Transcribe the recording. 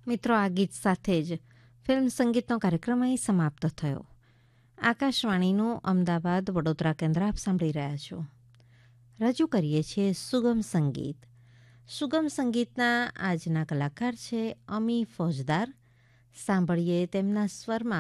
મિત્રો, આ ગીત સાથે જ ફિલ્મ સંગીતનો કાર્યક્રમ અહીં સમાપ્ત થયો. આકાશવાણીનું અમદાવાદ વડોદરા કેન્દ્ર આપ સાંભળી રહ્યા છો. રજૂ કરીએ છીએ સુગમ સંગીત. સુગમ સંગીતના આજના કલાકાર છે અમી ફોજદાર. સાંભળીએ તેમના સ્વરમાં